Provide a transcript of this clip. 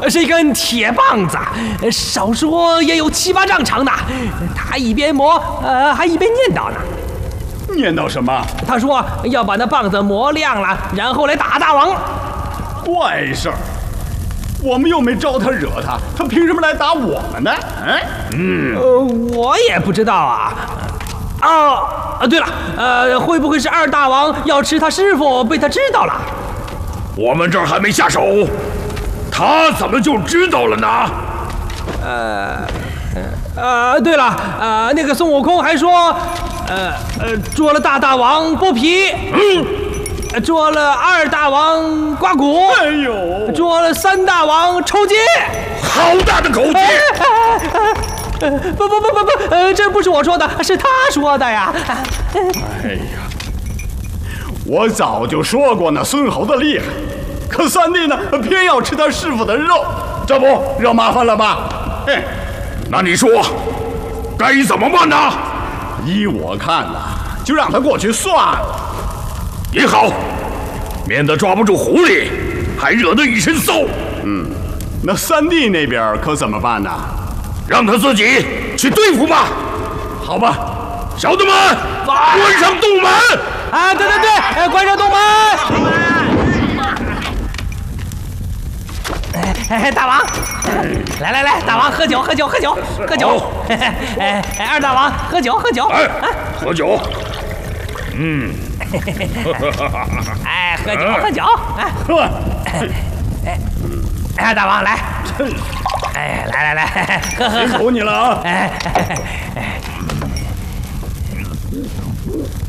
是一根铁棒子，少说也有7、8丈长的。他一边磨，还一边念叨呢。 念叨什么？ 他说要把那棒子磨亮了，然后来打大王。 怪事儿！我们又没招他惹他，他凭什么来打我们呢？ 我也不知道啊。对了，会不会是二大王要吃他师傅，被他知道了？ 我们这儿还没下手，他怎么就知道了呢？ 对了，那个孙悟空还说，捉了大王剥皮，捉了2大王刮骨， 哎呦， 捉了3大王抽筋。 好大的口气！ 不，这不是我说的，是他说的呀。 哎呀，我早就说过那孙猴子厉害，可三弟呢，偏要吃他师傅的肉，这不惹麻烦了吧？嘿， 那你说该怎么办呢？ 依我看呐，就让他过去算了。 也好，免得抓不住狐狸，还惹得一身骚。 那三弟那边可怎么办呢？ 让他自己去对付吧。 好吧， 小的们，关上洞门！ 对，关上洞门！大王，来，大王喝酒。二大王喝酒。 哎，喝酒。 喝酒。大王来。来，喝。 辛苦你了啊！